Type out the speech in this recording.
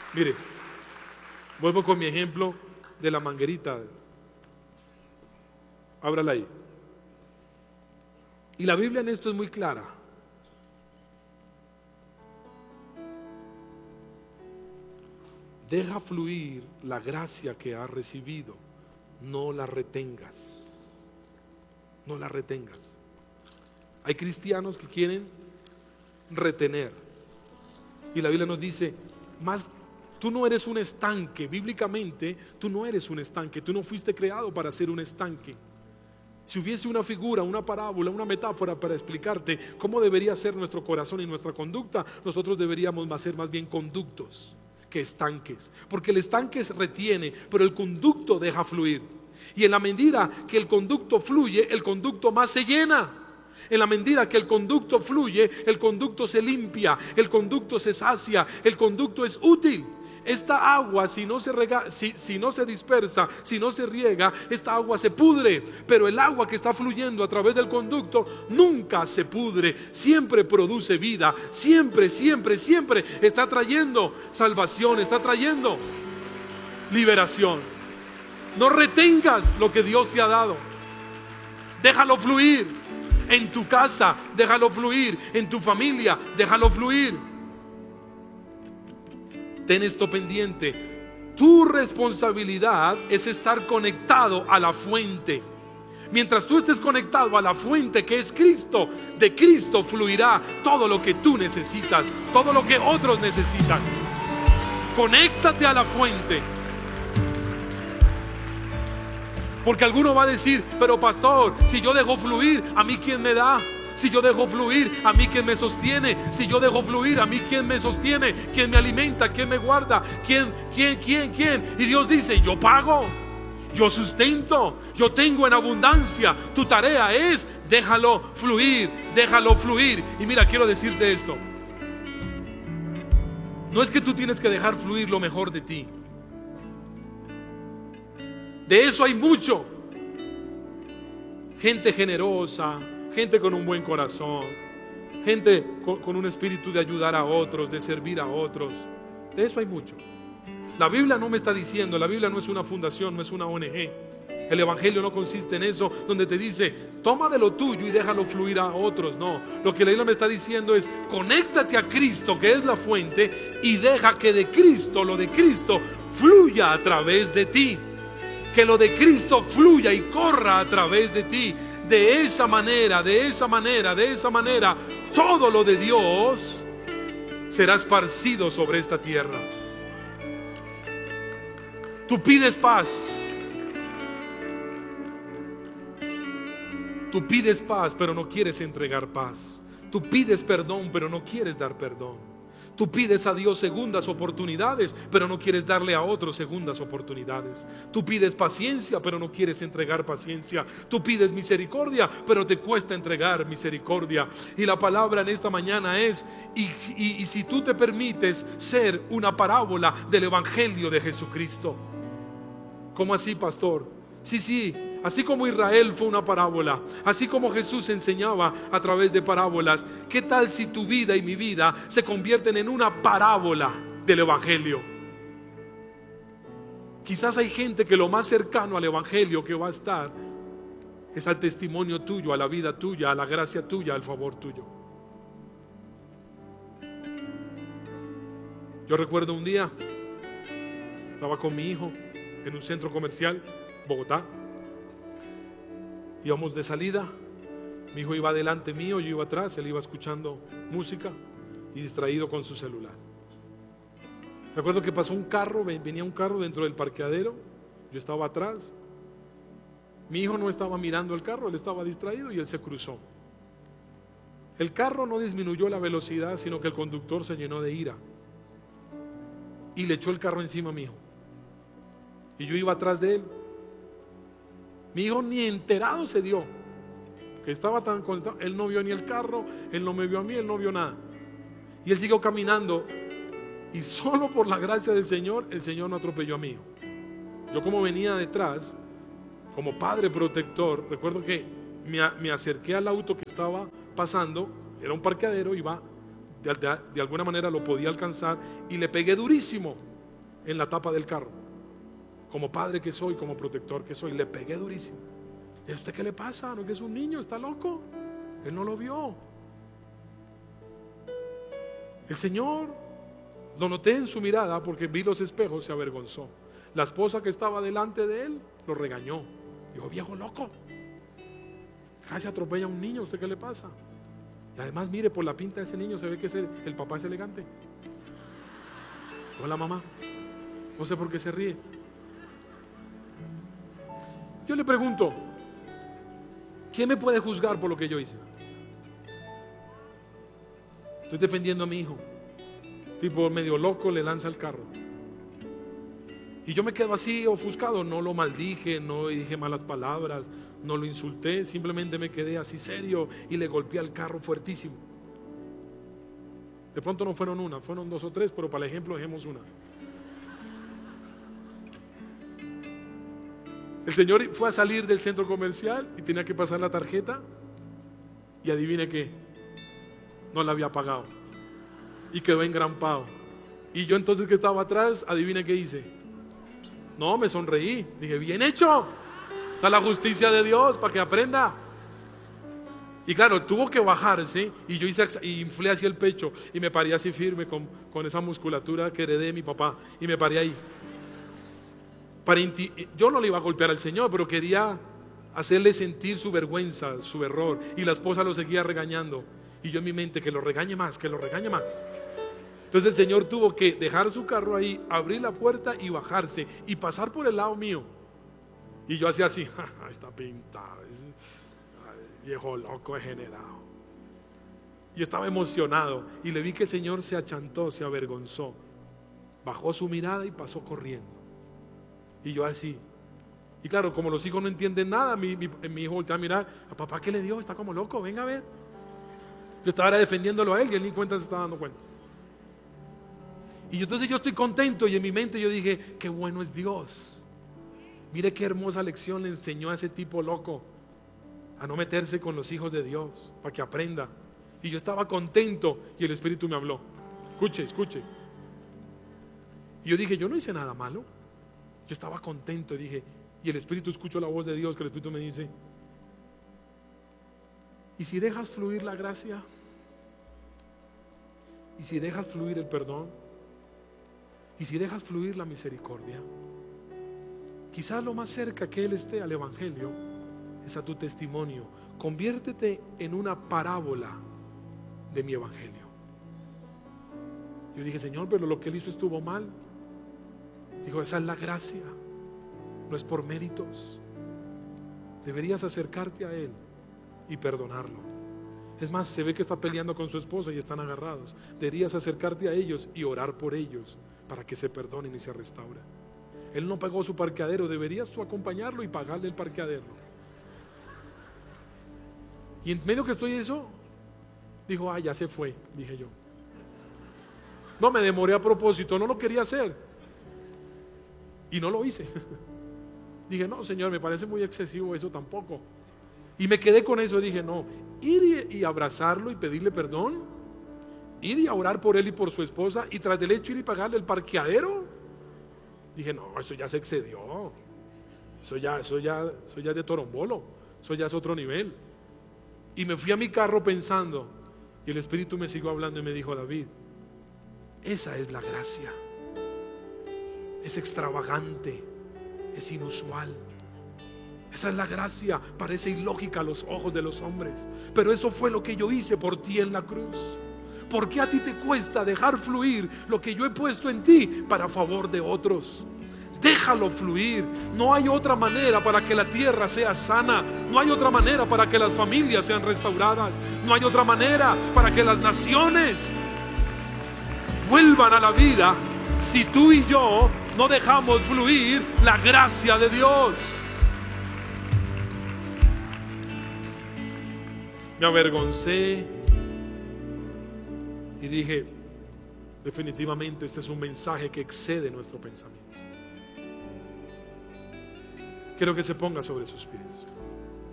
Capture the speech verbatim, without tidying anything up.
Mire, vuelvo con mi ejemplo de la manguerita. Ábrala ahí. Y la Biblia en esto es muy clara. Deja fluir la gracia que has recibido. No la retengas. No la retengas. Hay cristianos que quieren retener. Y la Biblia nos dice, más, tú no eres un estanque. Bíblicamente, tú no eres un estanque. Tú no fuiste creado para ser un estanque. Si hubiese una figura, una parábola, una metáfora para explicarte cómo debería ser nuestro corazón y nuestra conducta, nosotros deberíamos ser más bien conductos que estanques, porque el estanque retiene, pero el conducto deja fluir. Y en la medida que el conducto fluye, el conducto más se llena. En la medida que el conducto fluye, el conducto se limpia, el conducto se sacia, el conducto es útil. Esta agua, si no se rega, si, si no se dispersa, si no se riega, esta agua se pudre. Pero el agua que está fluyendo a través del conducto nunca se pudre, siempre produce vida, siempre, siempre, siempre está trayendo salvación, está trayendo liberación. No retengas lo que Dios te ha dado. Déjalo fluir en tu casa, déjalo fluir en tu familia, déjalo fluir. Ten esto pendiente. Tu responsabilidad es estar conectado a la fuente. Mientras tú estés conectado a la fuente que es Cristo, de Cristo fluirá todo lo que tú necesitas, todo lo que otros necesitan. Conéctate a la fuente. Porque alguno va a decir, pero pastor, si yo dejo fluir, ¿a mí quién me da? Si yo dejo fluir, ¿a mí quién me sostiene? Si yo dejo fluir, ¿a mí quién me sostiene? ¿Quién me alimenta? ¿Quién me guarda? ¿Quién, quién, quién, quién? Y Dios dice, yo pago, yo sustento, yo tengo en abundancia. Tu tarea es, déjalo fluir, déjalo fluir. Y mira, quiero decirte esto. No es que tú tienes que dejar fluir lo mejor de ti. De eso hay mucho. Gente generosa, gente con un buen corazón, gente con, con un espíritu de ayudar a otros, de servir a otros. De eso hay mucho. La Biblia no me está diciendo, la Biblia no es una fundación, no es una O N G. El evangelio no consiste en eso, donde te dice, toma de lo tuyo y déjalo fluir a otros. No, lo que la Biblia me está diciendo es, conéctate a Cristo, que es la fuente, y deja que de Cristo, lo de Cristo, fluya a través de ti. Que lo de Cristo fluya y corra a través de ti. De esa manera, de esa manera, de esa manera, todo lo de Dios será esparcido sobre esta tierra. Tú pides paz. Tú pides paz, pero no quieres entregar paz. Tú pides perdón, pero no quieres dar perdón. Tú pides a Dios segundas oportunidades, pero no quieres darle a otros segundas oportunidades. Tú pides paciencia, pero no quieres entregar paciencia. Tú pides misericordia, pero te cuesta entregar misericordia. Y la palabra en esta mañana es, y, y, y si tú te permites ser una parábola del evangelio de Jesucristo. ¿Cómo así, pastor? Sí, sí, así como Israel fue una parábola, así como Jesús enseñaba a través de parábolas, ¿qué tal si tu vida y mi vida se convierten en una parábola del evangelio? Quizás hay gente que lo más cercano al evangelio que va a estar es al testimonio tuyo, a la vida tuya, a la gracia tuya, al favor tuyo. Yo recuerdo un día, estaba con mi hijo en un centro comercial, Bogotá. Íbamos de salida. Mi hijo iba delante mío, yo iba atrás. Él iba escuchando música y distraído con su celular. Recuerdo que pasó un carro, venía un carro dentro del parqueadero. Yo estaba atrás. Mi hijo no estaba mirando el carro, él estaba distraído y él se cruzó. El carro no disminuyó la velocidad, sino que el conductor se llenó de ira y le echó el carro encima a mi hijo. Y yo iba atrás de él. Mi hijo ni enterado se dio, que estaba tan conectado. Él no vio ni el carro, él no me vio a mí, él no vio nada. Y él siguió caminando. Y solo por la gracia del Señor, el Señor no atropelló a mi hijo. Yo, como venía detrás, como padre protector, recuerdo que me, me acerqué al auto que estaba pasando. Era un parqueadero, iba de, de, de alguna manera lo podía alcanzar, y le pegué durísimo. en la tapa del carro. Como padre que soy, como protector que soy, le pegué durísimo. ¿Y a usted qué le pasa? ¿No que es un niño? ¿Está loco? Él no lo vio. El Señor, lo noté en su mirada porque vi los espejos, se avergonzó. La esposa que estaba delante de él lo regañó. Dijo: viejo loco, casi atropella a un niño, ¿a usted qué le pasa? Y además mire, por la pinta de ese niño se ve que ese, el papá es elegante. Hola mamá, no sé por qué se ríe. Yo le pregunto, ¿quién me puede juzgar por lo que yo hice? Estoy defendiendo a mi hijo. Tipo medio loco le lanza el carro. Y yo me quedo así ofuscado. No lo maldije, no dije malas palabras, no lo insulté. Simplemente me quedé así serio y le golpeé al carro fuertísimo. De pronto no fueron una, fueron dos o tres, pero para el ejemplo dejemos una. El señor fue a salir del centro comercial y tenía que pasar la tarjeta. Y adivine qué, no la había pagado y quedó engrampado. Y yo entonces, que estaba atrás, adivine qué hice. No, me sonreí, dije: bien hecho, esa es la justicia de Dios, para que aprenda. Y claro, tuvo que bajarse. Y yo hice, y inflé hacia el pecho y me paré así firme con, con esa musculatura que heredé de mi papá. Y me paré ahí para inti- yo no le iba a golpear al Señor, pero quería hacerle sentir su vergüenza, su error. Y la esposa lo seguía regañando. Y yo en mi mente: que lo regañe más, que lo regañe más. Entonces el Señor tuvo que dejar su carro ahí, abrir la puerta y bajarse y pasar por el lado mío. Y yo hacía así: está pintado, viejo loco degenerado. Y estaba emocionado. Y le vi que el Señor se achantó, se avergonzó, bajó su mirada y pasó corriendo. Y yo así. Y claro, como los hijos no entienden nada, mi, mi, mi hijo voltea a mirar: ¿a papá qué le dio? Está como loco, venga a ver. Yo estaba defendiéndolo a él y él ni cuenta se estaba dando cuenta. Y entonces yo estoy contento, y en mi mente yo dije: qué bueno es Dios. Mire qué hermosa lección le enseñó a ese tipo loco a no meterse con los hijos de Dios, para que aprenda. Y yo estaba contento y el Espíritu me habló: escuche, escuche. Y yo dije: yo no hice nada malo. Yo estaba contento y dije, y el Espíritu, escuchó la voz de Dios, que el Espíritu me dice: ¿y si dejas fluir la gracia? ¿Y si dejas fluir el perdón? ¿Y si dejas fluir la misericordia? Quizás lo más cerca que Él esté al Evangelio es a tu testimonio. Conviértete en una parábola de mi Evangelio. Yo dije: Señor, pero lo que Él hizo estuvo mal. Dijo: esa es la gracia, no es por méritos. Deberías acercarte a Él y perdonarlo. Es más, se ve que está peleando con su esposa y están agarrados. Deberías acercarte a ellos y orar por ellos para que se perdonen y se restauren. Él no pagó su parqueadero, deberías tú acompañarlo y pagarle el parqueadero. Y en medio que estoy eso, dijo: ah, ya se fue, dije yo. No me demoré a propósito, no lo quería hacer. Y no lo hice. Dije: no, Señor, me parece muy excesivo eso tampoco. Y me quedé con eso. Dije: no, ir y abrazarlo y pedirle perdón, ir y a orar por él y por su esposa, y tras del hecho ir y pagarle el parqueadero. Dije: no, eso ya se excedió. Eso ya, eso ya, eso ya es de torombolo. Eso ya es otro nivel. Y me fui a mi carro pensando, y el Espíritu me siguió hablando y me dijo: David, esa es la gracia. Es extravagante, es inusual. Esa es la gracia. Parece ilógica a los ojos de los hombres, pero eso fue lo que yo hice por ti en la cruz. ¿Por qué a ti te cuesta dejar fluir lo que yo he puesto en ti para favor de otros? Déjalo fluir. No hay otra manera para que la tierra sea sana. No hay otra manera para que las familias sean restauradas. No hay otra manera para que las naciones vuelvan a la vida si tú y yo no dejamos fluir la gracia de Dios. Me avergoncé y dije: definitivamente este es un mensaje que excede nuestro pensamiento. Quiero que se ponga sobre sus pies.